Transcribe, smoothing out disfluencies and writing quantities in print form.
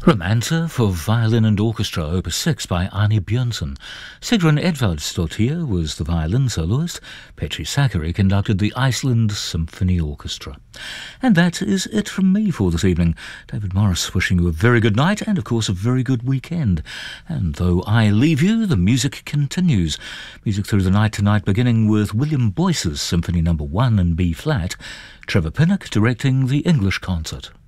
Romanza for violin and orchestra, Opus 6 by Arne Bjørnson. Sigrun Edvardsdottir was the violin soloist. Petri Sakari conducted the Iceland Symphony Orchestra. And that is it from me for this evening. David Morris wishing you a very good night and, of course, a very good weekend. And though I leave you, the music continues. Music through the night tonight, beginning with William Boyce's Symphony No. 1 in B-flat, Trevor Pinnock directing the English concert.